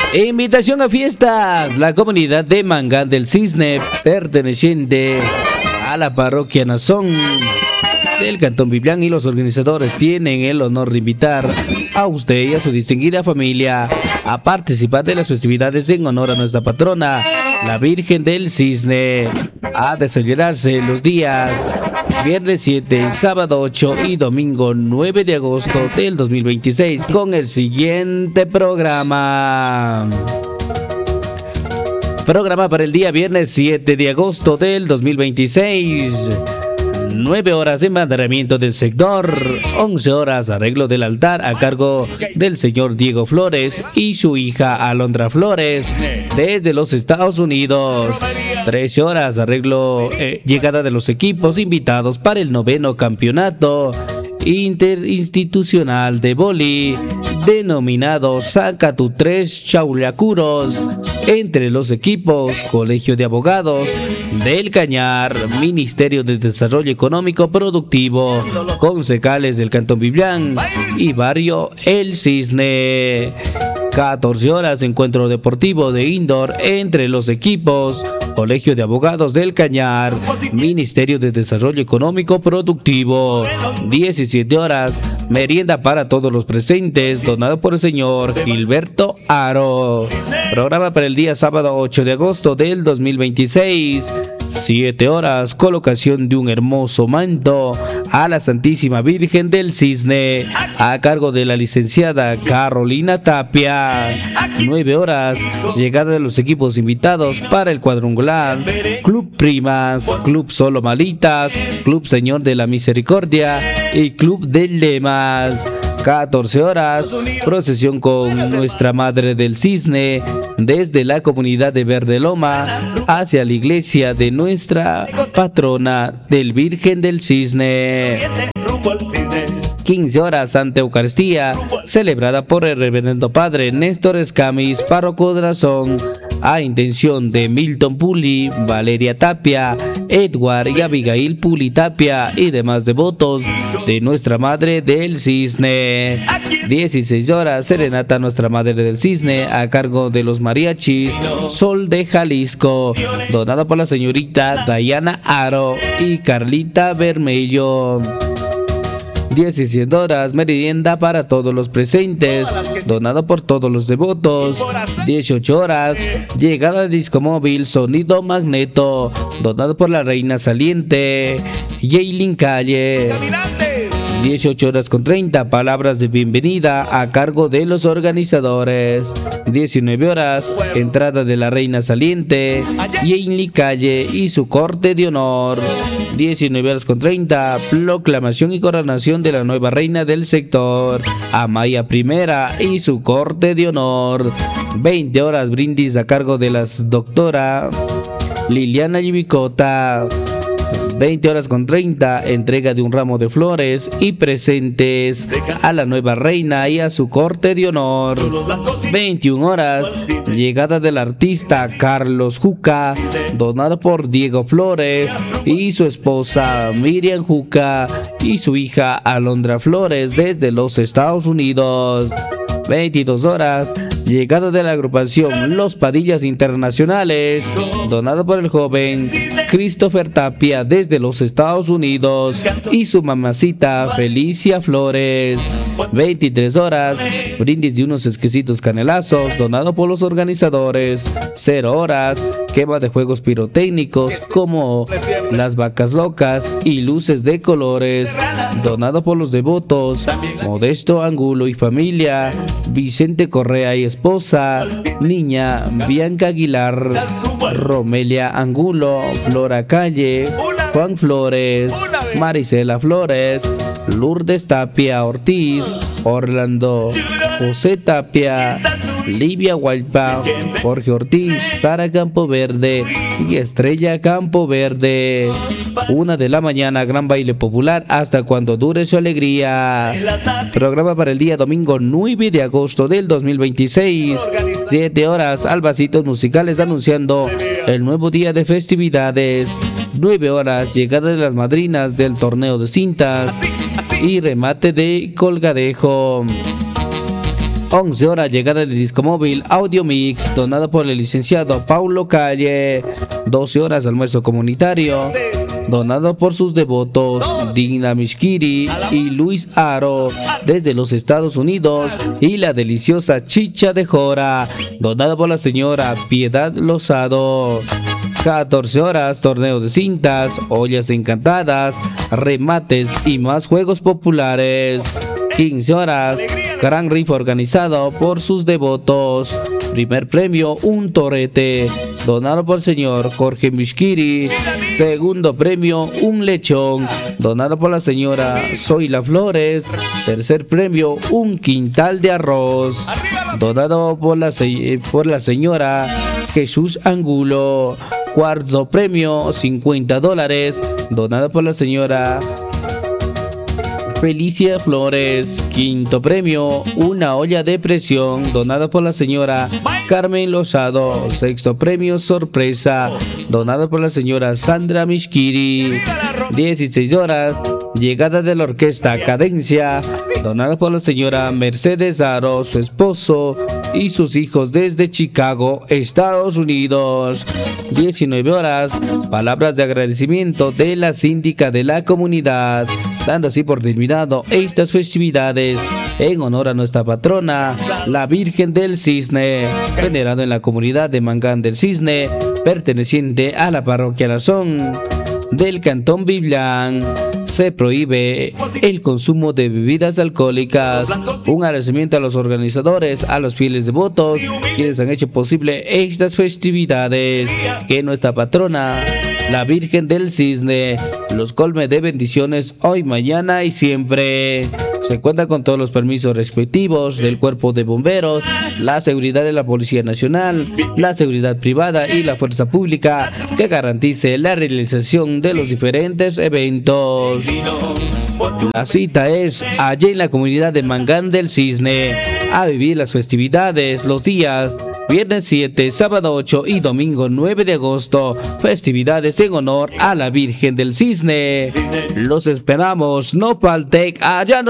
Invitación a fiestas. La comunidad de Mangán del Cisne, perteneciente a la parroquia Nazón del Cantón Biblián, y los organizadores tienen el honor de invitar a usted y a su distinguida familia a participar de las festividades en honor a nuestra patrona, la Virgen del Cisne, a desarrollarse los días viernes 7, sábado 8 y domingo 9 de agosto del 2026 con el siguiente programa. Programa para el día viernes 7 de agosto del 2026. 9 horas de mantenimiento del sector, 11 horas arreglo del altar a cargo del señor Diego Flores y su hija Alondra Flores desde los Estados Unidos. 13 horas arreglo llegada de los equipos invitados para el 9º campeonato interinstitucional de vóley denominado Saca tu 3 Chaulacuros entre los equipos Colegio de Abogados del Cañar, Ministerio de Desarrollo Económico Productivo, concejales del Cantón Biblián y Barrio El Cisne. 14 horas encuentro deportivo de indoor entre los equipos Colegio de Abogados del Cañar, Ministerio de Desarrollo Económico Productivo. 17 horas merienda para todos los presentes, donado por el señor Gilberto Aro. Programa para el día sábado 8 de agosto del 2026. 7 horas, colocación de un hermoso manto a la Santísima Virgen del Cisne, a cargo de la licenciada Carolina Tapia. 9 horas, llegada de los equipos invitados para el cuadrangular: Club Primas, Club Solo Malitas, Club Señor de la Misericordia y Club de Lemas. 14 horas, procesión con Nuestra Madre del Cisne desde la comunidad de Verde Loma hacia la iglesia de nuestra patrona del Virgen del Cisne. 15 horas, Santa Eucaristía, celebrada por el Reverendo Padre Néstor Escamis, párroco de Razón, a intención de Milton Puli, Valeria Tapia, Edward y Abigail Puli Tapia y demás devotos de Nuestra Madre del Cisne. 16 horas, serenata a Nuestra Madre del Cisne a cargo de los mariachis Sol de Jalisco, donado por la señorita Dayana Aro y Carlita Bermello. 17 horas, merienda para todos los presentes, donado por todos los devotos. 18 horas, llegada de disco móvil Sonido Magneto, donado por la reina saliente Yailin Calle. 18 horas con 30, palabras de bienvenida a cargo de los organizadores. 19 horas, entrada de la reina saliente Yailin Calle y su corte de honor. 19 horas con 30, proclamación y coronación de la nueva reina del sector, Amaya I y su corte de honor. 20 horas, brindis a cargo de las doctora Liliana Yibicota. 20 horas con 30, entrega de un ramo de flores y presentes a la nueva reina y a su corte de honor. 21 horas, llegada del artista Carlos Juca, donado por Diego Flores y su esposa Miriam Juca y su hija Alondra Flores desde los Estados Unidos. 22 horas, llegada de la agrupación Los Padillas Internacionales, donado por el joven Christopher Tapia desde los Estados Unidos y su mamacita Felicia Flores. 23 horas, brindis de unos exquisitos canelazos, donado por los organizadores. 0 horas, quema de juegos pirotécnicos como las vacas locas y luces de colores, donado por los devotos Modesto Angulo y familia, Vicente Correa y esposa, niña Bianca Aguilar, Romelia Angulo, Flora Calle, Juan Flores, Marisela Flores, Lourdes Tapia Ortiz, Orlando José Tapia, Livia Hualpa, Jorge Ortiz, Sara Campoverde y Estrella Campoverde. 1 de la mañana, gran baile popular hasta cuando dure su alegría. Programa para el día domingo 9 de agosto del 2026. 7 horas, albacitos musicales anunciando el nuevo día de festividades. 9 horas, llegada de las madrinas del torneo de cintas y remate de colgadejo. 11 horas, llegada del disco móvil Audio Mix, donado por el licenciado Paulo Calle. 12 horas, almuerzo comunitario, donado por sus devotos Dina Mishkiri y Luis Aro desde los Estados Unidos, y la deliciosa chicha de jora, donada por la señora Piedad Lozado. 14 horas, torneo de cintas, ollas encantadas, remates y más juegos populares. 15 horas, gran rifa organizado por sus devotos. Primer premio, un torete, donado por el señor Jorge Mishkiri. Segundo premio, un lechón, donado por la señora Zoila Flores. Tercer premio, un quintal de arroz, donado por la señora Jesús Angulo. Cuarto premio, $50, donado por la señora Felicia Flores. Quinto premio, una olla de presión, donado por la señora Carmen Lozado. Sexto premio, sorpresa, donado por la señora Sandra Mishkiri. 16 horas, llegada de la orquesta Cadencia, donada por la señora Mercedes Aro, su esposo y sus hijos desde Chicago, Estados Unidos. 19 horas, palabras de agradecimiento de la síndica de la comunidad, dando así por terminado estas festividades en honor a nuestra patrona, la Virgen del Cisne, venerado en la comunidad de Mangán del Cisne, perteneciente a la parroquia Lazón del Cantón Biblián. Se prohíbe el consumo de bebidas alcohólicas. Un agradecimiento a los organizadores, a los fieles devotos, quienes han hecho posible estas festividades. Que nuestra patrona, la Virgen del Cisne, los colme de bendiciones hoy, mañana y siempre. Se cuenta con todos los permisos respectivos del Cuerpo de Bomberos, la seguridad de la Policía Nacional, la seguridad privada y la fuerza pública que garantice la realización de los diferentes eventos. La cita es allí en la comunidad de Mangán del Cisne, a vivir las festividades los días viernes 7, sábado 8 y domingo 9 de agosto, festividades en honor a la Virgen del Cisne. Los esperamos, no falten allá.